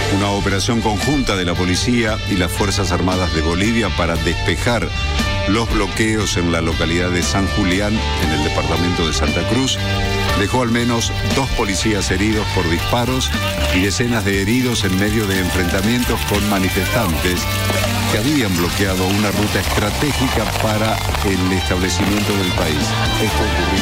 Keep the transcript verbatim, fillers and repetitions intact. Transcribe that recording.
Una operación conjunta de la policía y las Fuerzas Armadas de Bolivia para despejar los bloqueos en la localidad de San Julián, en el departamento de Santa Cruz, dejó al menos dos policías heridos por disparos y decenas de heridos en medio de enfrentamientos con manifestantes que habían bloqueado una ruta estratégica para el establecimiento del país. Esto ocurrió